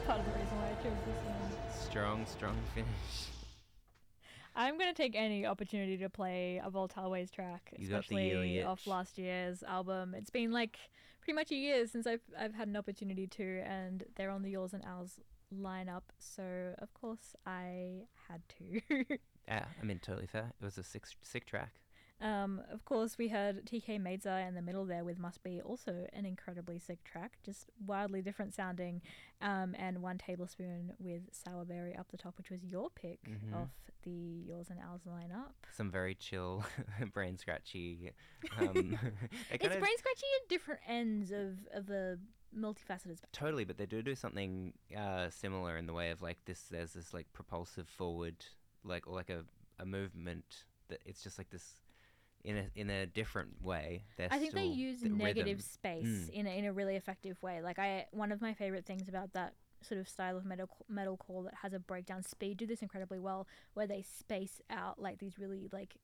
part of the reason why I chose this one. Strong finish. I'm going to take any opportunity to play a Voltalways track, You got the especially yearly off itch. last year's album. It's been like pretty much a year since I've had an opportunity to, and they're on the Yours and Ours lineup, so of course I had to. Yeah, I mean, totally fair. It was a sick track. Of course, we heard TK Meza in the middle there with Must Be, also an incredibly sick track, just wildly different sounding, and One Tablespoon with Sour Berry up the top, which was your pick off the Yours and Ours lineup. Some very chill, brain scratchy. It's brain scratchy at different ends of a multifaceted spectrum. Totally, but they do something similar in the way of like this. There's this like propulsive forward, like or like a movement that it's just like this in a different way. I think they use negative rhythm. space in a really effective way. Like one of my favorite things about that sort of style of metalcore that has a breakdown, Speed do this incredibly well, where they space out like these really like,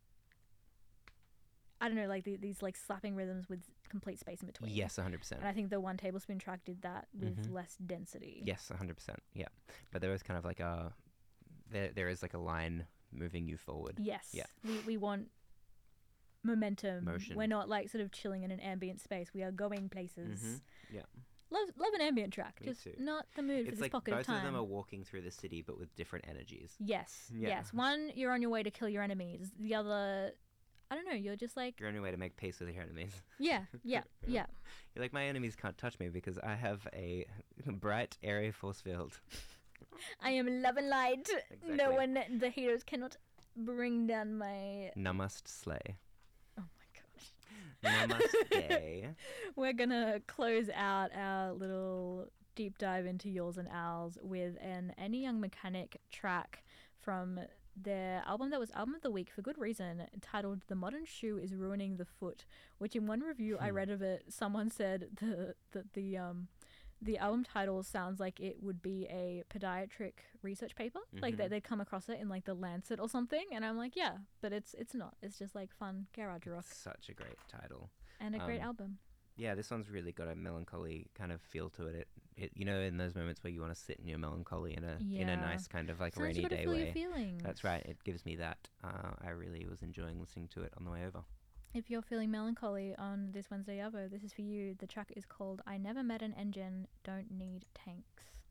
I don't know, like these like slapping rhythms with complete space in between. Yes, 100%. And I think the One Tablespoon track did that with less density. Yes, 100%. Yeah, but there is kind of like there is like a line moving you forward. Yes. Yeah. We want momentum. Motion. We're not like sort of chilling in an ambient space. We are going places. Yeah. Love an ambient track. Me Just too. not the mood for It's this like pocket both of time. of them are walking through the city, but with different energies. Yes. Yeah. Yes. One, you're on your way to kill your enemies. The other, I don't know, you're just like... Your only way to make peace with your enemies. Yeah. You're You're like, my enemies can't touch me because I have a bright, airy force field. I am love and light. Exactly. No one, the heroes cannot bring down my... Namast slay. Oh my gosh. Namaste. We're gonna close out our little deep dive into Yours and Ours with an Any Young Mechanic track from their album that was Album of the Week for good reason, titled The Modern Shoe is Ruining the Foot, which in one review I read of it, someone said that the album title sounds like it would be a pediatric research paper, like they'd come across it in like the Lancet or something, and I'm like, yeah, but it's not. It's just like fun garage rock. Such a great title. And a great album. Yeah, this one's really got a melancholy kind of feel to it. It you know, in those moments where you want to sit in your melancholy in a nice kind of like Sometimes rainy you gotta day feel way. your feelings. That's right. It gives me that. I really was enjoying listening to it on the way over. If you're feeling melancholy on this Wednesday Arvo, this is for you. The track is called I Never Met an Engine, Don't Need Tanks.